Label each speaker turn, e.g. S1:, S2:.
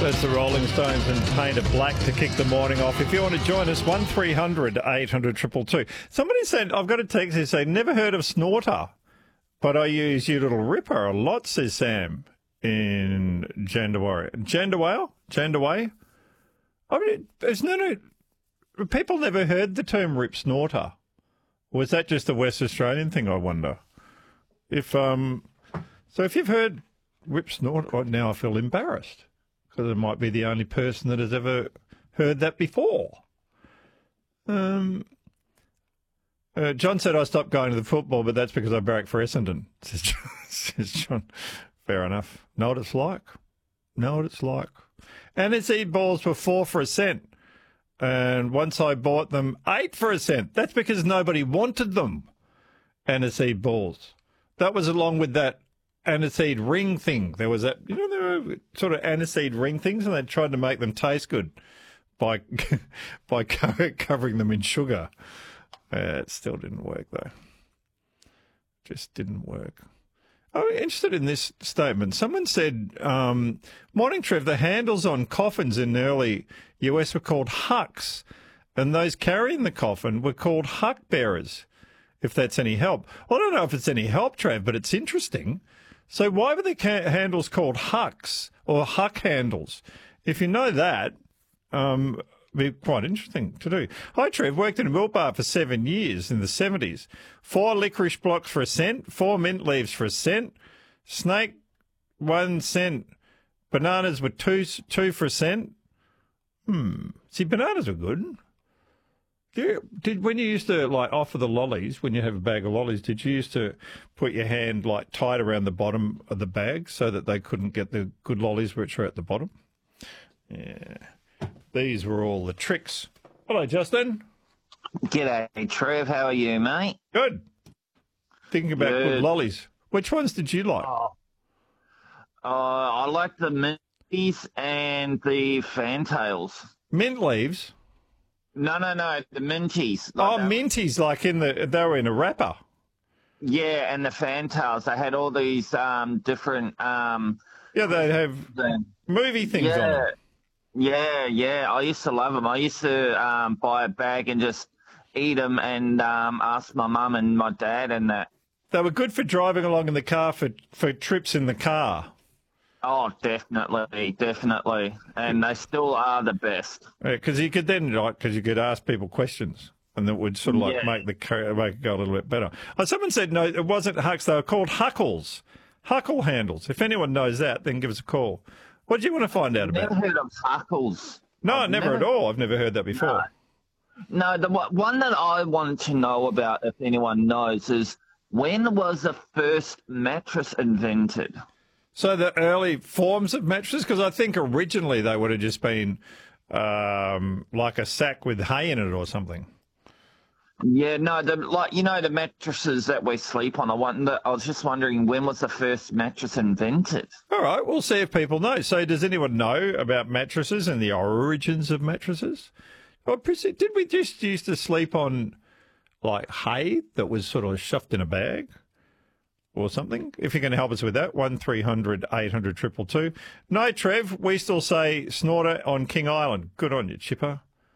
S1: That's the Rolling Stones and Paint It Black to kick the morning off. If you want to join us, 1300 800 222. Somebody said, I've got a text here saying, never heard of Snorter, but I use You Little Ripper a lot, says Sam in Jandaway. Jandaway? I mean, people never heard the term Rip Snorter. Or is that just a West Australian thing, I wonder? So if you've heard Rip Snorter, now I feel embarrassed because I might be the only person that has ever heard that before. John said I stopped going to the football, but that's because I barrack for Essendon, says John. Fair enough. Know what it's like. Aniseed balls were 4 for a cent. And once I bought them, 8 for a cent. That's because nobody wanted them, aniseed balls. That was along with that aniseed ring thing. There was that, there were sort of aniseed ring things, and they tried to make them taste good by covering them in sugar. It still didn't work, though. Just didn't work. I'm interested in this statement. Someone said, morning, Trev, the handles on coffins in the early US were called hucks, and those carrying the coffin were called huck bearers, if that's any help. Well, I don't know if it's any help, Trev, but it's interesting. So why were the handles called hucks or huck handles? If you know that, it'd be quite interesting to do. Hi, Trev. Worked in a milk bar for 7 years in the 70s. 4 licorice blocks for a cent, 4 mint leaves for a cent, snake 1 cent, bananas were two for a cent. See, bananas were good. When you used to offer the lollies, when you have a bag of lollies, did you used to put your hand tight around the bottom of the bag so that they couldn't get the good lollies which are at the bottom? Yeah. These were all the tricks. Hello, Justin.
S2: G'day, Trev. How are you, mate?
S1: Good. Thinking about good lollies. Which ones did you like?
S2: I like the minties and the fantails.
S1: Mint leaves?
S2: No, the minties.
S1: Minties, they were in a wrapper.
S2: Yeah, and the fantails. They had all these different...
S1: they have movie things on them.
S2: Yeah. I used to love them. I used to buy a bag and just eat them and ask my mum and my dad and that.
S1: They were good for driving along in the car for trips in the car.
S2: Oh, definitely. And they still are the best.
S1: Because you could ask people questions and that would sort of make it go a little bit better. Someone said, no, it wasn't hucks. They were called huckles. Huckle handles. If anyone knows that, then give us a call. What do you want to find out about?
S2: Never heard of huckles.
S1: No, never at all. I've never heard that before.
S2: No, the one that I wanted to know about, if anyone knows, is when was the first mattress invented?
S1: So the early forms of mattresses, because I think originally they would have just been like a sack with hay in it or something.
S2: Yeah, no, the mattresses that we sleep on. I was just wondering, when was the first mattress invented? All
S1: right, we'll see if people know. So does anyone know about mattresses and the origins of mattresses? Did we just used to sleep on hay that was sort of shoved in a bag or something? If you're going to help us with that, 1300 800 222. No, Trev, we still say Snorter on King Island. Good on you, Chipper.